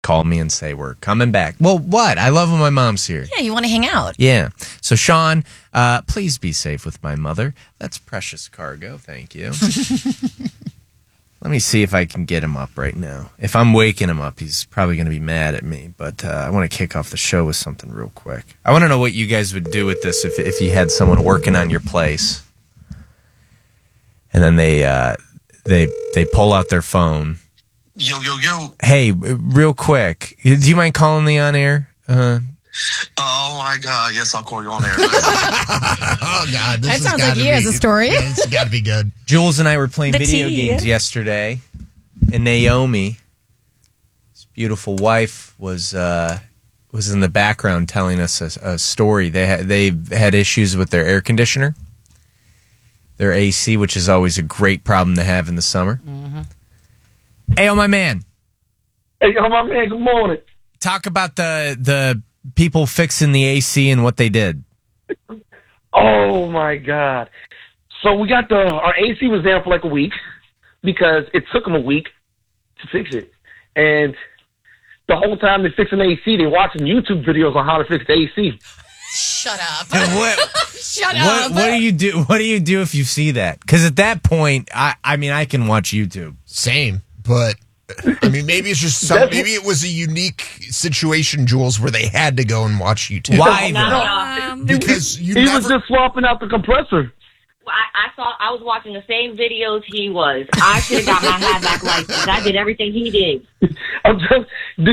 call me and say, we're coming back. Well, what? I love when my mom's here. Yeah, you want to hang out. Yeah. So, Sean, please be safe with my mother. That's precious cargo. Thank you. Let me see if I can get him up right now. If I'm waking him up, he's probably going to be mad at me. But I want to kick off the show with something real quick. I want to know what you guys would do with this if you had someone working on your place. And then they pull out their phone. Yo, yo, yo. Hey, real quick. Do you mind calling me on air? Oh, my God. Yes, I'll call you on air. Oh, God. That sounds like he has a story. It's got to be good. Jules and I were playing The video tea. games yesterday, and Naomi, his beautiful wife, was in the background telling us a story. They had issues with their air conditioner, their AC, which is always a great problem to have in the summer. Mm-hmm. Hey, my man. Hey, my man, good morning. Talk about the people fixing the AC and what they did. Oh, my God. So we got our AC was down for like a week because it took them a week to fix it. And the whole time they're fixing the AC, they're watching YouTube videos on how to fix the AC. Shut up. Shut up. What do you do? What do you do if you see that? Because at that point, I mean, I can watch YouTube. Same, but I mean, maybe it's just maybe it was a unique situation, Jules, where they had to go and watch YouTube. Why though? Because he was just swapping out the compressor. I was watching the same videos he was. I should have got my Havoc license. I did everything he did. I'm just,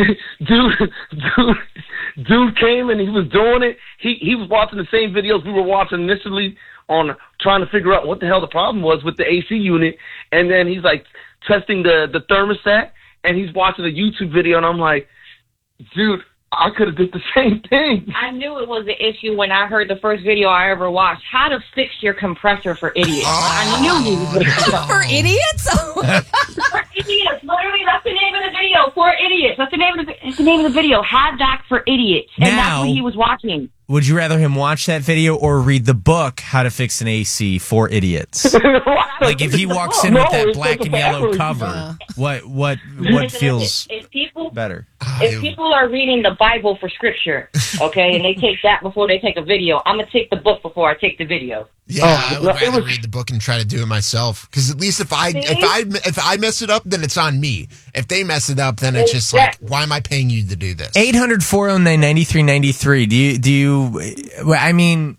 dude came and he was doing it. He was watching the same videos we were watching initially on trying to figure out what the hell the problem was with the AC unit. And then he's like testing the thermostat, and he's watching a YouTube video, and I'm like, dude, I could have did the same thing. I knew it was an issue when I heard the first video I ever watched. How to fix your compressor for idiots. I knew he was going to For idiots? For idiots. Literally, that's the name of the video. For idiots. That's the name of the video. Havoc for idiots. And that's what he was watching. Would you rather him watch that video or read the book, How to Fix an AC for Idiots? Like if he walks in with that black and yellow cover, what feels better? If people are reading the Bible for scripture, okay, and they take that before they take a video, I'm going to take the book before I take the video. Yeah, I would rather read the book and try to do it myself. Because at least if I mess it up, then it's on me. If they mess it up, then it's just like, why am I paying you to do this? 800-409-9393. Do you? I mean,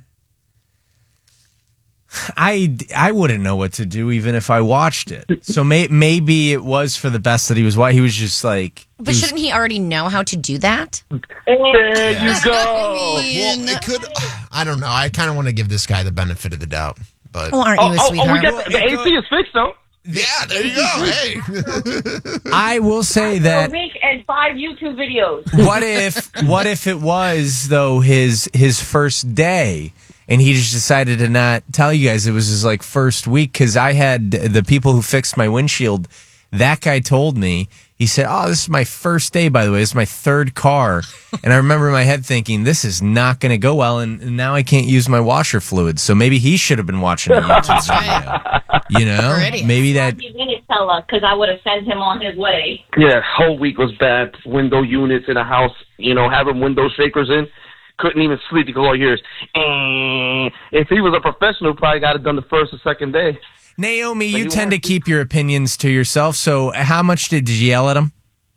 I wouldn't know what to do even if I watched it. So maybe it was for the best that he was. He was just like. But shouldn't he already know how to do that? There you go. Well, it could. I don't know. I kind of want to give this guy the benefit of the doubt. But well, aren't you a sweetheart? The AC is fixed though. Yeah, there you go. Hey, I will say that. A week and 5 YouTube videos. What if it was though his first day? And he just decided to not tell you guys it was his like first week, because I had the people who fixed my windshield. That guy told me, he said, "Oh, this is my first day, by the way. This is my third car." And I remember in my head thinking, this is not going to go well. And now I can't use my washer fluid. So maybe he should have been watching a YouTube video. You know, maybe that. He didn't tell us because I would have sent him on his way. Yeah, whole week was bad. Window units in a house, having window shakers in. Couldn't even sleep because all you hear is, if he was a professional, probably got it done the first or second day. Naomi, you tend to keep your opinions to yourself. So how much did you yell at him?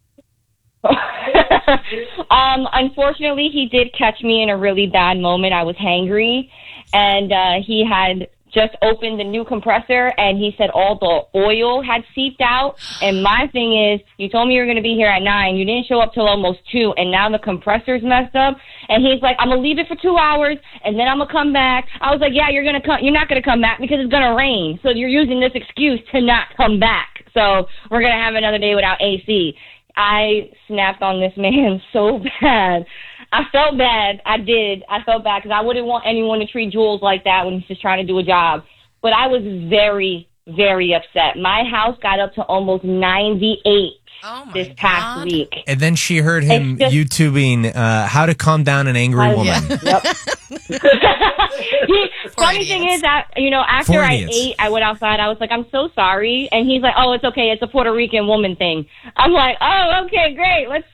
Unfortunately, he did catch me in a really bad moment. I was hangry, and he had just opened the new compressor, and he said all the oil had seeped out. And my thing is, you told me you were going to be here at 9. You didn't show up till almost 2, and now the compressor's messed up. And he's like, I'm going to leave it for 2 hours, and then I'm going to come back. I was like, yeah, you're not going to come back because it's going to rain. So you're using this excuse to not come back. So we're going to have another day without AC. I snapped on this man so bad. I felt bad. I did. I felt bad because I wouldn't want anyone to treat Jules like that when he's just trying to do a job. But I was very, very upset. My house got up to almost 98 this past week. And then she heard him YouTubing how to calm down an angry woman. Yep. Funny thing is that, after I idiots. ate, I went outside. I was like, I'm so sorry. And he's like, oh, it's okay. It's a Puerto Rican woman thing. I'm like, oh, okay, great. Let's